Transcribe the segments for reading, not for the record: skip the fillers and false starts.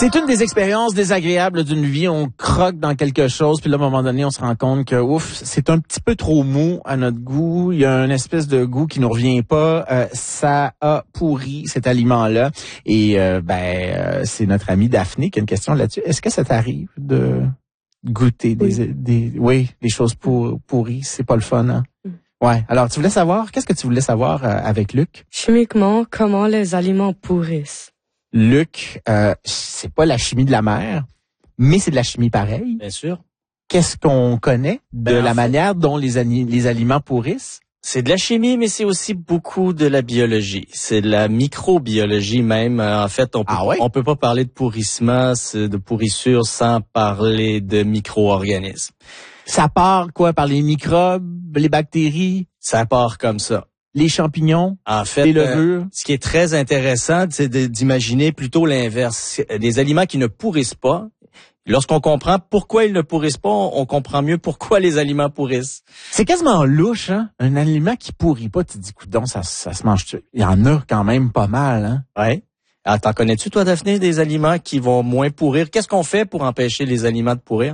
C'est une des expériences désagréables d'une vie. On croque dans quelque chose, puis là, à un moment donné, on se rend compte que, c'est un petit peu trop mou à notre goût. Il y a une espèce de goût qui nous revient pas. Ça a pourri cet aliment-là. Et c'est notre amie Daphné qui a une question là-dessus. Est-ce que ça t'arrive de goûter des choses pourries? C'est pas le fun, hein? Ouais. Alors, qu'est-ce que tu voulais savoir avec Luc? Chimiquement, comment les aliments pourrissent? Luc, c'est pas la chimie de la mer, mais c'est de la chimie pareille. Bien sûr. Qu'est-ce qu'on connaît de la manière dont les aliments pourrissent? C'est de la chimie, mais c'est aussi beaucoup de la biologie. C'est de la microbiologie même. En fait, on peut pas parler de pourrissement, de pourrissure sans parler de micro-organismes. Ça part quoi? Par les microbes, les bactéries? Ça part comme ça. Les champignons, en fait, les levures. Ce qui est très intéressant, c'est d'imaginer plutôt l'inverse. Des aliments qui ne pourrissent pas. Lorsqu'on comprend pourquoi ils ne pourrissent pas, on comprend mieux pourquoi les aliments pourrissent. C'est quasiment louche, hein? Un aliment qui pourrit pas, tu te dis, coudonc, ça se mange. Il y en a quand même pas mal, hein? Ouais. Alors, t'en connais-tu, toi, Daphné, des aliments qui vont moins pourrir? Qu'est-ce qu'on fait pour empêcher les aliments de pourrir?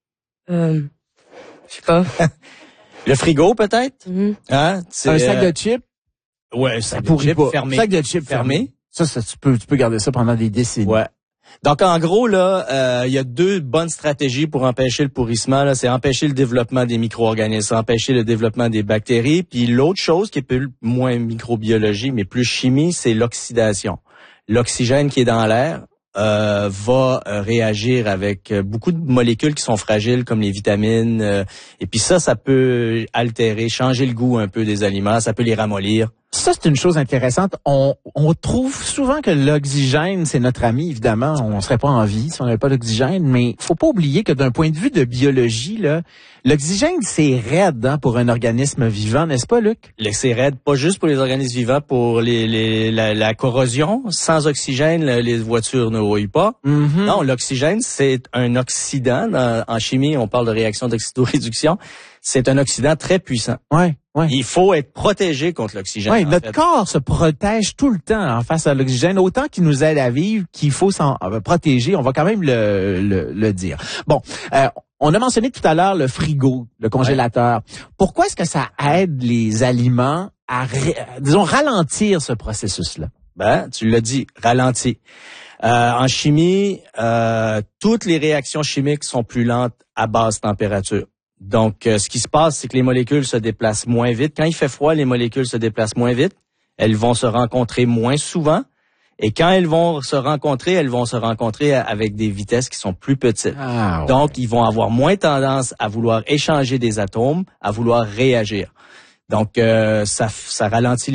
Je sais pas. Le frigo, peut-être? Mm-hmm. Hein? Un sac de chips? Ouais, un sac de chips fermé. Sac de chips fermé. Ça, tu peux garder ça pendant des décennies. Ouais. Donc, en gros, là, il y a deux bonnes stratégies pour empêcher le pourrissement. Là, c'est empêcher le développement des micro-organismes, empêcher le développement des bactéries. Puis l'autre chose qui est peu moins microbiologie, mais plus chimie, c'est l'oxydation. L'oxygène qui est dans l'air va réagir avec beaucoup de molécules qui sont fragiles, comme les vitamines. Et puis ça peut altérer, changer le goût un peu des aliments. Ça peut les ramollir. Ça, c'est une chose intéressante. On trouve souvent que l'oxygène, c'est notre ami, évidemment. On serait pas en vie si on n'avait pas d'oxygène, mais faut pas oublier que d'un point de vue de biologie, là, l'oxygène, c'est raide, hein, pour un organisme vivant, n'est-ce pas, Luc? C'est raide, pas juste pour les organismes vivants, pour la corrosion. Sans oxygène, les voitures ne rouillent pas. Mm-hmm. Non, l'oxygène, c'est un oxydant. En chimie, on parle de réaction d'oxydoréduction. C'est un oxydant très puissant. Ouais. Il faut être protégé contre l'oxygène. Oui, notre corps se protège tout le temps en face à l'oxygène, autant qu'il nous aide à vivre, qu'il faut s'en protéger. On va quand même le dire. Bon, on a mentionné tout à l'heure le frigo, le congélateur. Ouais. Pourquoi est-ce que ça aide les aliments à, ralentir ce processus-là? Tu l'as dit, ralentir. En chimie, toutes les réactions chimiques sont plus lentes à basse température. Donc, ce qui se passe, c'est que les molécules se déplacent moins vite. Quand il fait froid, les molécules se déplacent moins vite. Elles vont se rencontrer moins souvent. Et quand elles vont se rencontrer avec des vitesses qui sont plus petites. Ah, ouais. Donc, ils vont avoir moins tendance à vouloir échanger des atomes, à vouloir réagir. Donc, ça ralentit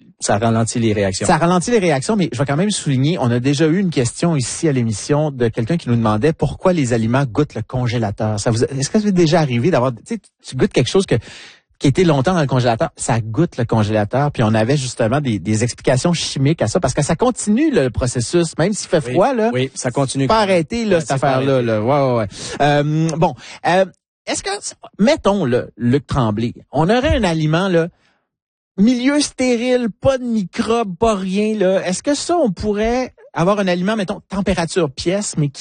les réactions. Ça ralentit les réactions, mais je vais quand même souligner, on a déjà eu une question ici à l'émission de quelqu'un qui nous demandait pourquoi les aliments goûtent le congélateur. Est-ce que ça vous est déjà arrivé d'avoir, tu goûtes quelque chose qui était longtemps dans le congélateur, ça goûte le congélateur, puis on avait justement des explications chimiques à ça, parce que ça continue le processus, même s'il fait froid, là. Oui, ça continue. Pas arrêter, là, cette affaire-là, là. Ouais. Est-ce que, mettons, Luc Tremblay, on aurait un aliment, là, milieu stérile, pas de microbes, pas rien, là. Est-ce que ça, on pourrait avoir un aliment, mettons, température pièce, mais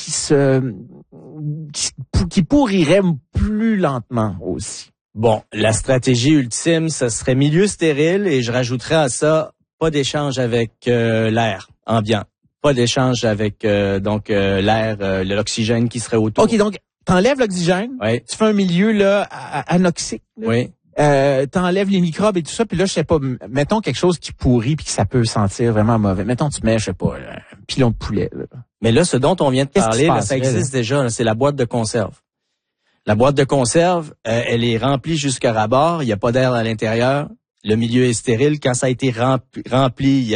qui pourrirait plus lentement aussi? Bon, la stratégie ultime, ça serait milieu stérile, et je rajouterais à ça, pas d'échange avec l'air ambiant. Pas d'échange avec l'air, l'oxygène qui serait autour. OK, donc t'enlèves l'oxygène, oui. Tu fais un milieu là anoxique. Là. Oui. T'enlèves les microbes et tout ça, puis là, je sais pas, mettons quelque chose qui pourrit puis que ça peut sentir vraiment mauvais. Mettons, tu mets, je sais pas, un pilon de poulet. Là. Mais là, ce dont on vient de parler, là, ça existe déjà, là, c'est la boîte de conserve. La boîte de conserve, elle est remplie jusqu'à ras-bord, il n'y a pas d'air à l'intérieur, le milieu est stérile. Quand ça a été rempli,